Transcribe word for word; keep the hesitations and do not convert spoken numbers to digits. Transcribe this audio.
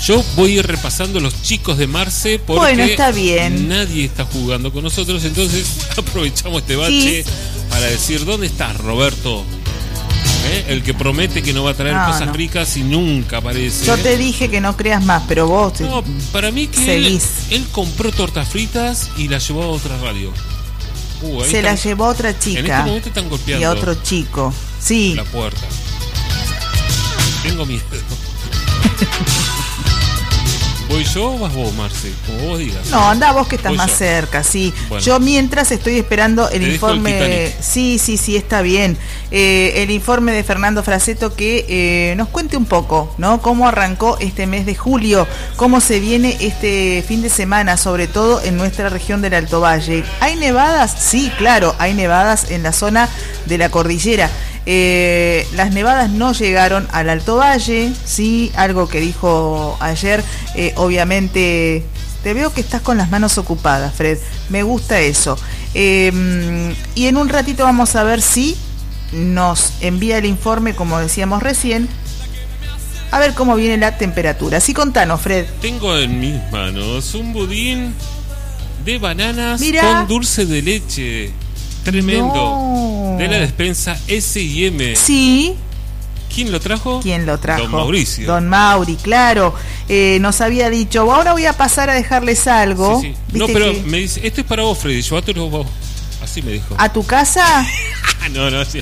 Yo voy a ir repasando los chicos de Marce porque bueno, está bien. Nadie está jugando con nosotros, entonces aprovechamos este bache sí. para decir, ¿dónde estás, Roberto? ¿Eh? El que promete que no va a traer no, cosas no. ricas y nunca aparece. Yo te dije que no creas más, pero vos no, para mí que él, él compró tortas fritas y las llevó a otra radio. Uh, Se las llevó a otra chica. En este momento están golpeando y a otro chico. Sí. La puerta. Tengo miedo. ¿Voy yo o vas vos, Marce? Como vos digas. No, anda vos que estás más yo. cerca, sí. Bueno. Yo mientras estoy esperando el Te informe. El sí, sí, sí, está bien. Eh, el informe de Fernando Fraseto que eh, nos cuente un poco, ¿no? Cómo arrancó este mes de julio, cómo se viene este fin de semana, sobre todo en nuestra región del Alto Valle. ¿Hay nevadas? Sí, claro, hay nevadas en la zona de la cordillera. Eh, las nevadas no llegaron al Alto Valle, sí, algo que dijo ayer, eh, obviamente. Te veo que estás con las manos ocupadas, Fred, me gusta eso. Eh, y en un ratito vamos a ver si nos envía el informe, como decíamos recién, a ver cómo viene la temperatura. Sí, contanos, Fred. Tengo en mis manos un budín de bananas Mirá. con dulce de leche. Tremendo. No. De la despensa ese y eme. Sí. ¿Quién lo trajo? ¿Quién lo trajo? Don Mauricio. Don Mauri, claro. Eh, nos había dicho, ahora voy a pasar a dejarles algo. Sí, sí. No, pero que... me dice, esto es para vos, Freddy, llévatelo vos. Así me dijo. ¿A tu casa? no, no, sí.